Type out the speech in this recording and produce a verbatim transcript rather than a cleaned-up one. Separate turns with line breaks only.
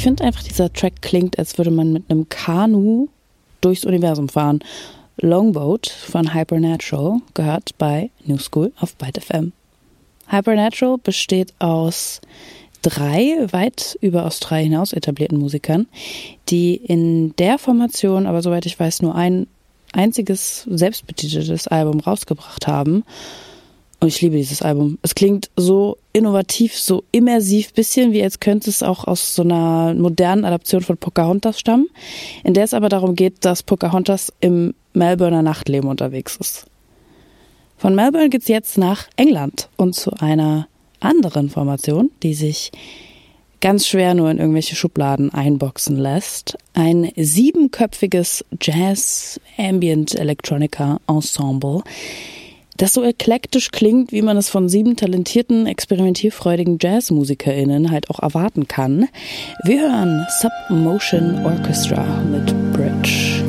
Ich finde einfach, dieser Track klingt, als würde man mit einem Kanu durchs Universum fahren. Longboat von Hypernatural gehört bei New School auf Byte F M. Hypernatural besteht aus drei weit über Australien hinaus etablierten Musikern, die in der Formation, aber soweit ich weiß, nur ein einziges selbstbetiteltes Album rausgebracht haben. Und ich liebe dieses Album. Es klingt so innovativ, so immersiv, bisschen wie als könnte es auch aus so einer modernen Adaption von Pocahontas stammen, in der es aber darum geht, dass Pocahontas im Melbourner Nachtleben unterwegs ist. Von Melbourne geht's jetzt nach England und zu einer anderen Formation, die sich ganz schwer nur in irgendwelche Schubladen einboxen lässt. Ein siebenköpfiges Jazz-Ambient-Electronica-Ensemble, das so eklektisch klingt, wie man es von sieben talentierten, experimentierfreudigen JazzmusikerInnen halt auch erwarten kann. Wir hören Submotion Orchestra mit Bridge.